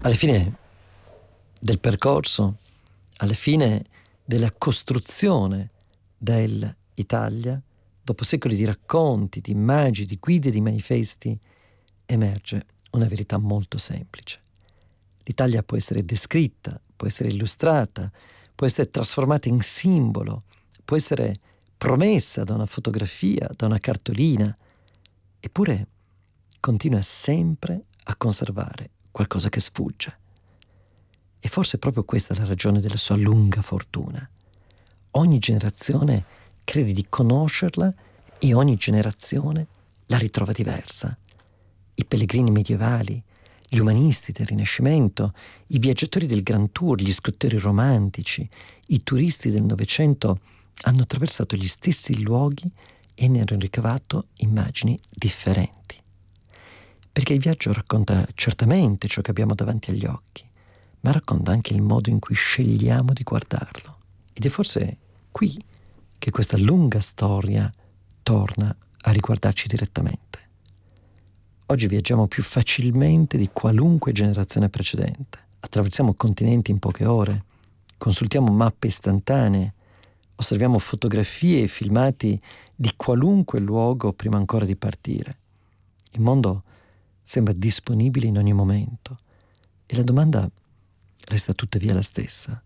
Alla fine del percorso, alla fine della costruzione dell'Italia, dopo secoli di racconti, di immagini, di guide, di manifesti, emerge una verità molto semplice. L'Italia può essere descritta, può essere illustrata, può essere trasformata in simbolo, può essere promessa da una fotografia, da una cartolina, eppure continua sempre a conservare qualcosa che sfugge. E forse è proprio questa la ragione della sua lunga fortuna. Ogni generazione crede di conoscerla e ogni generazione la ritrova diversa. I pellegrini medievali, gli umanisti del Rinascimento, i viaggiatori del Grand Tour, gli scrittori romantici, i turisti del Novecento hanno attraversato gli stessi luoghi e ne hanno ricavato immagini differenti. Perché il viaggio racconta certamente ciò che abbiamo davanti agli occhi, ma racconta anche il modo in cui scegliamo di guardarlo. Ed è forse qui che questa lunga storia torna a riguardarci direttamente. Oggi viaggiamo più facilmente di qualunque generazione precedente. Attraversiamo continenti in poche ore, consultiamo mappe istantanee, osserviamo fotografie e filmati di qualunque luogo prima ancora di partire. Il mondo sembra disponibile in ogni momento e la domanda resta tuttavia la stessa.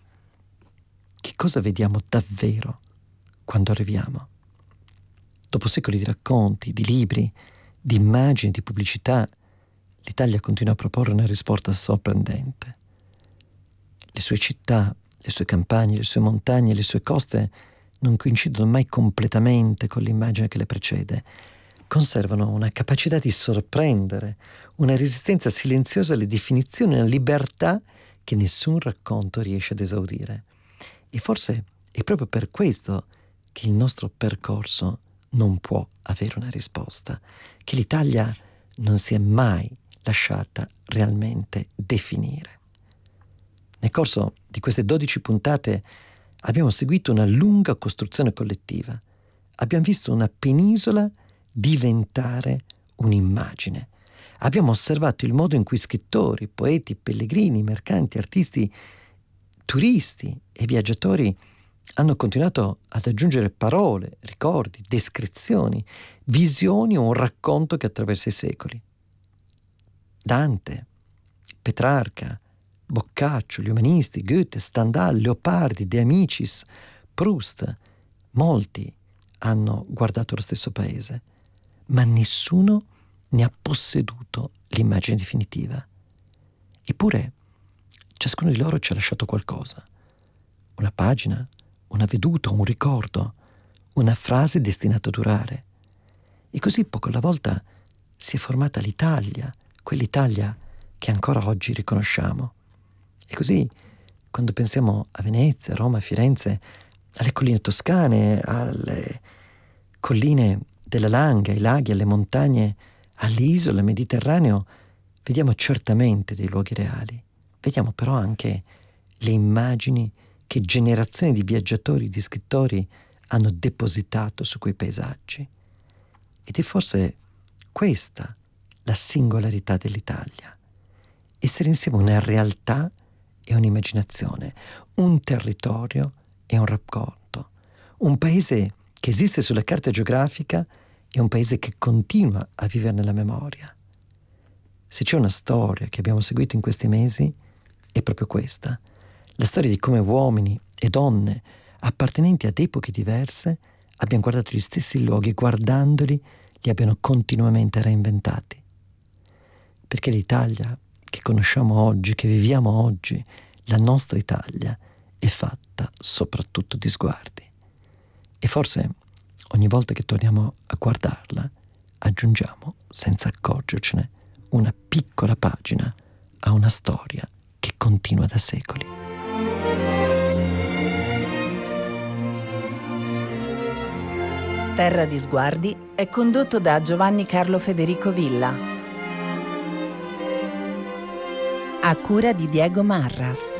Che cosa vediamo davvero quando arriviamo? Dopo secoli di racconti, di libri, di immagini, di pubblicità, l'Italia continua a proporre una risposta sorprendente. Le sue città, le sue campagne, le sue montagne, le sue coste non coincidono mai completamente con l'immagine che le precede. Conservano una capacità di sorprendere, una resistenza silenziosa alle definizioni, una libertà che nessun racconto riesce ad esaudire. E forse è proprio per questo che il nostro percorso non può avere una risposta, che l'Italia non si è mai lasciata realmente definire. Nel corso di queste 12 puntate abbiamo seguito una lunga costruzione collettiva. Abbiamo visto una penisola diventare un'immagine. Abbiamo osservato il modo in cui scrittori, poeti, pellegrini, mercanti, artisti, turisti e viaggiatori hanno continuato ad aggiungere parole, ricordi, descrizioni, visioni o un racconto che attraversa i secoli. Dante, Petrarca, Boccaccio, gli umanisti, Goethe, Stendhal, Leopardi, De Amicis, Proust, molti hanno guardato lo stesso paese, ma nessuno ne ha posseduto l'immagine definitiva. Eppure ciascuno di loro ci ha lasciato qualcosa, una pagina, una veduta, un ricordo, una frase destinata a durare. E così poco alla volta si è formata l'Italia, quell'Italia che ancora oggi riconosciamo. E così, quando pensiamo a Venezia, Roma, Firenze, alle colline toscane, alle colline della Langa, ai laghi, alle montagne, alle isole, al Mediterraneo, vediamo certamente dei luoghi reali. Vediamo però anche le immagini che generazioni di viaggiatori, di scrittori hanno depositato su quei paesaggi. Ed è forse questa la singolarità dell'Italia. Essere insieme una realtà e un'immaginazione, un territorio e un racconto, un paese che esiste sulla carta geografica e un paese che continua a vivere nella memoria. Se c'è una storia che abbiamo seguito in questi mesi, è proprio questa, la storia di come uomini e donne appartenenti ad epoche diverse abbiano guardato gli stessi luoghi e guardandoli li abbiano continuamente reinventati. Perché l'Italia che conosciamo oggi, che viviamo oggi, la nostra Italia, è fatta soprattutto di sguardi. E forse ogni volta che torniamo a guardarla, aggiungiamo, senza accorgercene, una piccola pagina a una storia che continua da secoli. Terra di Sguardi è condotto da Giovanni Carlo Federico Villa, a cura di Diego Marras.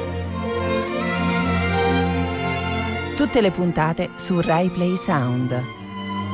Tutte le puntate su Rai Play Sound.